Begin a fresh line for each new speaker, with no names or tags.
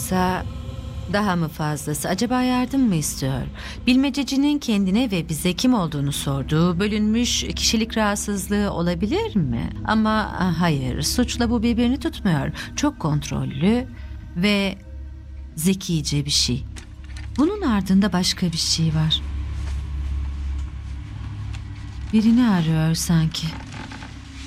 Yoksa daha mı fazlası? Acaba yardım mı istiyor? Bilmececinin kendine ve bize kim olduğunu sorduğu bölünmüş kişilik rahatsızlığı olabilir mi? Ama hayır, suçla bu birbirini tutmuyor. Çok kontrollü ve zekice bir şey. Bunun ardında başka bir şey var. Birini arıyor sanki.